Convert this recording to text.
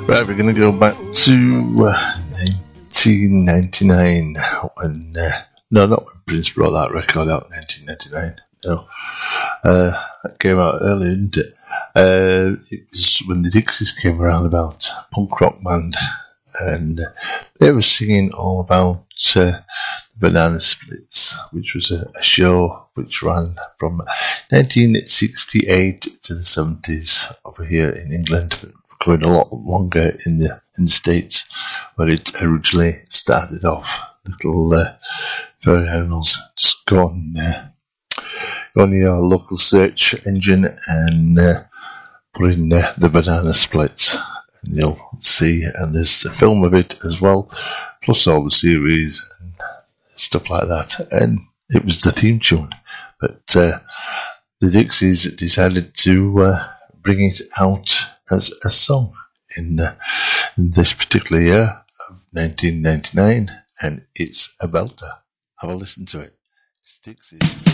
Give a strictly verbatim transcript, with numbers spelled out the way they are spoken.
Right, we're going to go back to uh, nineteen ninety-nine when, uh, no, not when Prince brought that record out in nineteen ninety-nine, no. Uh, it came out early, didn't it? Uh, it was when the Dixies came around, about punk rock band, and uh, they were singing all about uh, Banana Splits, which was a, a show which ran from nineteen sixty-eight to the seventies over here in England, but going a lot longer in the in the States, where it originally started off. Little uh, furry animals, just go on, uh, go on your local search engine and uh, put in uh, the Banana Splits, and you'll see. And there's a film of it as well, plus all the series and stuff like that. And it was the theme tune, but uh, the Dixies decided to uh, bring it out as a song in, uh, in this particular year of nineteen ninety-nine, and it's a belter. Have a listen to it. It's Dixies.